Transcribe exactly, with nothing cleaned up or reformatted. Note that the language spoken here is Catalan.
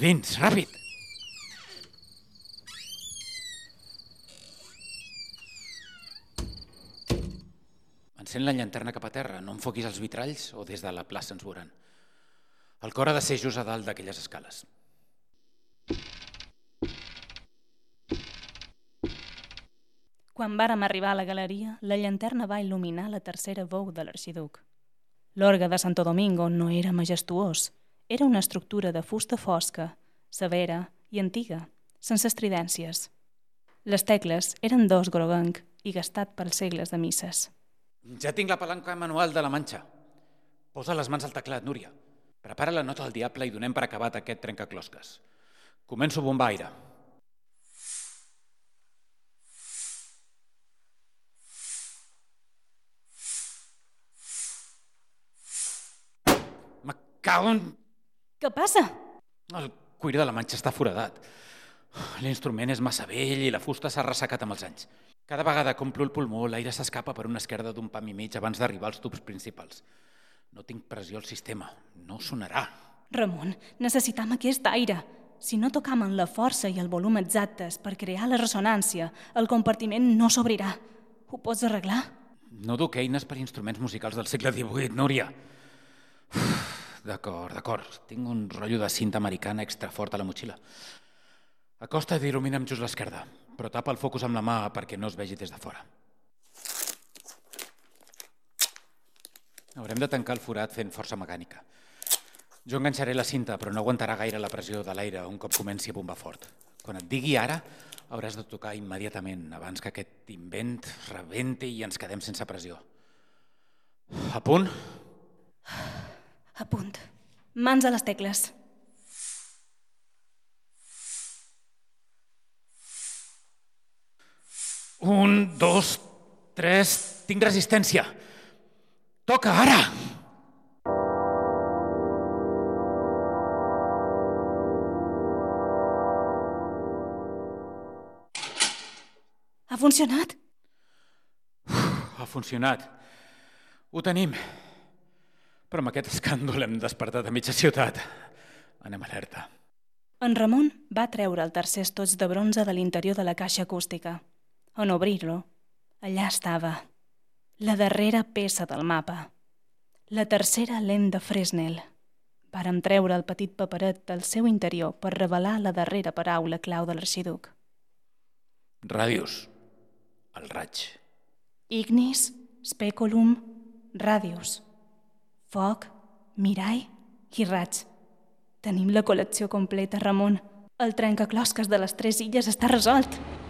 Dins, ràpid! Encén la llanterna cap a terra, no enfoquis els vitralls o des de la plaça ens veuran. El cor ha de ser just a dalt d'aquelles escales. Quan vàrem arribar a la galeria, la llanterna va il·luminar la tercera veu de l'arxiduc. L'orgue de Santo Domingo no era majestuós. Era una estructura de fusta fosca, severa i antiga, sense estridències. Les tecles eren d'os groguenc i gastat pels segles de misses. Ja tinc la palanca manual de la manxa. Posa les mans al teclat, Núria. Prepara la nota al diable i donem per acabat aquest trencaclosques. Començo a bombar aire. Me cago en... Què passa? El cuir de la manxa està foradat. L'instrument és massa vell i la fusta s'ha ressecat amb els anys. Cada vegada que omplo el pulmó, l'aire s'escapa per una esquerda d'un pam i mig abans d'arribar als tubs principals. No tinc pressió al sistema. No sonarà. Ramon, necessitam aquest aire. Si no tocam amb la força i el volum exactes per crear la ressonància, el compartiment no s'obrirà. Ho pots arreglar? No duc eines per instruments musicals del segle divuit, Núria. D'acord, d'acord. Tinc un rotllo de cinta americana extra fort a la motxilla. Acosta't i il·lumina'm just l'esquerda, però tapa el focus amb la mà perquè no es vegi des de fora. Haurem de tancar el forat fent força mecànica. Jo enganxaré la cinta, però no aguantarà gaire la pressió de l'aire un cop comenci a bombar fort. Quan et digui ara, hauràs de tocar immediatament, abans que aquest invent rebenti i ens quedem sense pressió. A punt? A punt. Mans a les tecles. Un, dos, tres... Tinc resistència. Toca, ara! Ha funcionat? Ha funcionat. Ho tenim. Però amb aquest escàndol hem despertat a mitja ciutat. Anem alerta. En Ramon va treure el tercer estoig de bronze de l'interior de la caixa acústica. En obrir-lo, allà estava, la darrera peça del mapa, la tercera lent de Fresnel. Vàrem treure el petit paperet del seu interior per revelar la darrera paraula clau de l'arxiduc. Ràdius. El raig. Ignis, speculum, ràdius. Foc, mirall i raig. Tenim la col·lecció completa, Ramon. El trencaclosques de les tres illes està resolt.